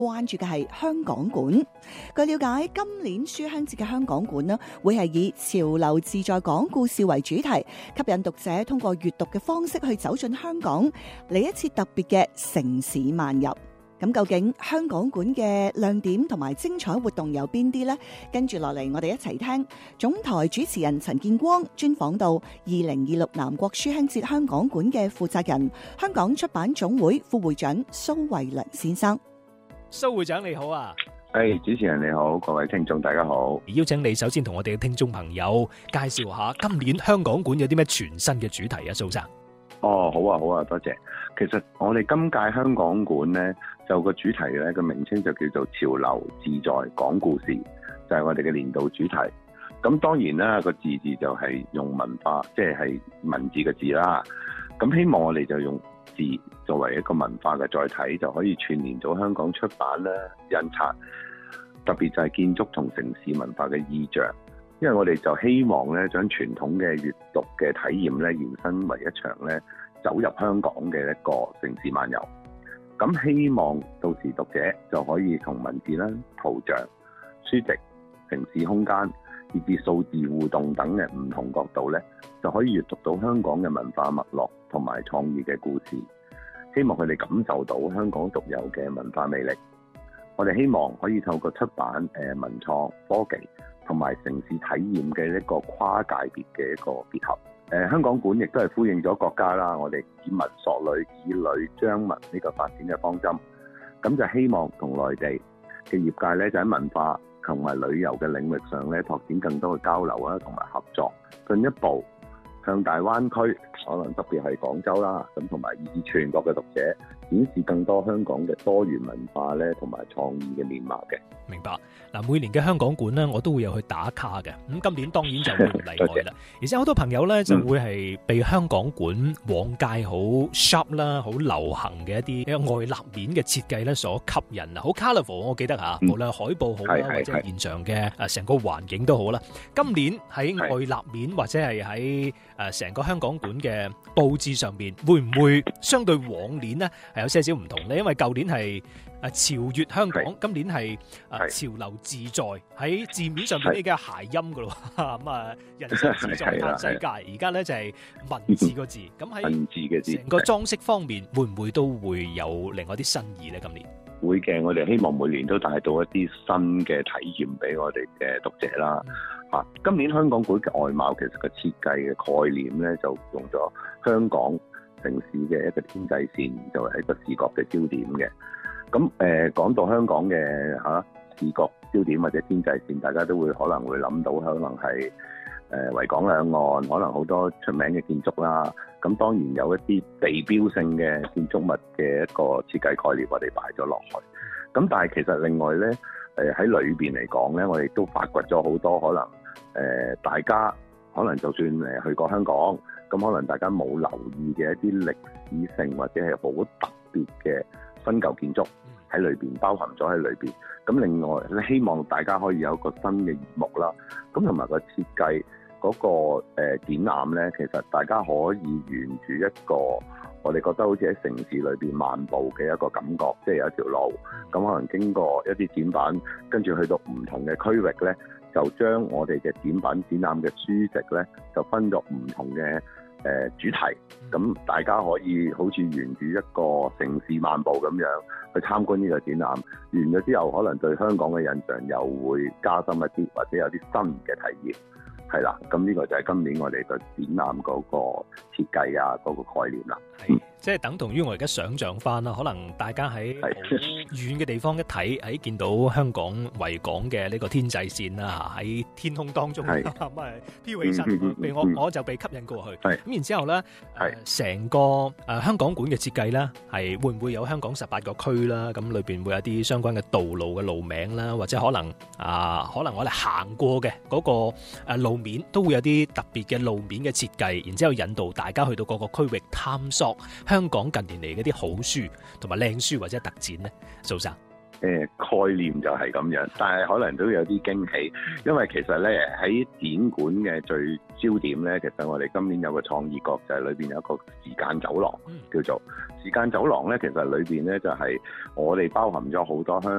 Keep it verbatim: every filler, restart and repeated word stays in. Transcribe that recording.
關注嘅係香港館。據了解，今年書香節嘅香港館呢，會係以潮流自在講故事為主題，吸引讀者通過閱讀嘅方式去走進香港，嚟一次特別嘅城市漫遊。咁究竟香港館嘅亮點同埋精彩活動有邊啲呢？跟住落嚟，我哋一齊聽總台主持人陳建光專訪到二零二六南國書香節香港館嘅負責人、香港出版總會副會長蘇慧良先生。 蘇會長你好啊！ 誒、hey, 主持人你好，各位聽眾大家好。 邀請你首先同我哋嘅聽眾朋友介紹下今年香港館有啲咩全新嘅主題啊，蘇生。 哦，好啊，好啊，多謝。其實我哋今屆香港館呢，就個主題呢個名稱就叫做潮流自在講故事，就係、是、我哋嘅年度主題。咁當然啦，個字字就係用文化，即係係文字嘅字啦。咁希望我哋就用字作為一個文化嘅載體，就可以串聯到香港出版啦、印刷，特別就係建築同城市文化嘅意象。因為我哋就希望咧，將傳統嘅閱讀嘅體驗咧，延伸為一場咧走入香港嘅一個城市漫遊。咁希望到時讀者就可以從文字啦、圖像、書籍、城市空間，以至數字互動等嘅唔同角度咧，就可以閱讀到香港嘅文化脈絡同埋創意嘅故事。希望佢哋感受到香港獨有嘅文化魅力。我哋希望可以透過出版、誒文創、科技同埋城市體驗嘅一個跨界別嘅一個結合。誒、呃、香港館亦都係呼應咗國家啦，我哋以文塑旅、以旅彰文呢個發展嘅方針。咁就希望同內地嘅業界咧，就喺文化同埋旅遊嘅領域上咧，拓展更多嘅交流啦，同埋合作，進一步向大灣區，可能特別係廣州啦，咁同埋以至全國嘅讀者，展示更多香港嘅多元文化咧，同埋創意嘅面貌嘅。 明白。嗱，每年嘅香港館咧，我都會有去打卡嘅。咁今年當然就會唔例外啦。而且好多朋友咧就會係被香港館往屆好 sharp 啦、好流行嘅一啲外立面嘅設計咧所吸引啊，好 colourful。我記得嚇，無論海報好啦，或者現場嘅誒成個環境都好啦。今年喺外立面或者係喺誒成個香港館嘅佈置上邊，會唔會相對往年呢係有些少唔同咧？因為舊年係誒潮越香港，今年係誒潮流自在，喺字面上邊呢嘅諧音噶咯，咁啊人生自在嘆世界。而家咧就係文字個字，咁喺文字嘅字，成個裝飾方面會唔會都會有另外啲新意咧？今年會嘅，我哋希望每年都帶到一啲新嘅體驗俾我哋嘅讀者啦。嚇、嗯，今年香港館嘅外貌其實個設計嘅概念咧，就用咗香港城市嘅一個天際線，就係一個視覺嘅焦點嘅。咁誒講到香港嘅嚇、啊、視覺焦點或者天際線，大家都會可能會諗到，可能係誒維港兩岸，可能好多出名嘅建築啦。咁當然有一啲地標性嘅建築物嘅一個設計概念，我哋擺咗落去。咁但係其實另外咧，誒喺裏邊嚟講咧，我哋都發掘咗好多可能誒、呃、大家可能就算誒去過香港，咁可能大家冇留意嘅一啲歷史性或者係好特別嘅新舊建築喺裏邊包含咗喺裏邊。咁另外咧，希望大家可以有一個新嘅耳目啦。咁同埋個設計嗰、那個誒、呃、展覽咧，其實大家可以沿住一個我哋覺得好似喺城市裏邊漫步嘅一個感覺，即係有一條路，咁可能經過一啲展品，跟住去到唔同嘅區域咧，就將我哋嘅展品展覽嘅書籍咧，就分咗唔同嘅誒、呃、主題，咁大家可以好似沿住一個城市漫步咁樣去參觀呢個展覽，完咗之後可能對香港嘅印象又會加深一啲，或者有啲新嘅體驗。係啦，咁呢個就係今年我哋個展覽嗰個設計啊，嗰、那個概念啦。 係，即係等同於我而家想像翻啦，可能大家喺好遠嘅地方一睇，喺見到香港維港嘅呢個天際線啦，喺天空當中咁啊飄起身，被我我就被吸引過去。咁然之後咧，誒成個誒香港館嘅設計咧，係會唔會有香港十八個區啦？咁裏邊會有啲相關嘅道路嘅路名啦，或者可能啊，可能我哋行過嘅嗰個誒路面都會有啲特別嘅路面嘅設計，然之後引導大家去到各個區域探索香港近年嚟嗰啲好書同埋靚書或者特展咧，蘇生。 誒、呃、概念就係咁樣，但係可能都有啲驚喜，因為其實咧喺展館嘅最焦點咧，其實我哋今年有個創意角，就係裏邊有一個時間走廊，叫做時間走廊咧。其實裏邊咧就係我哋包含咗好多香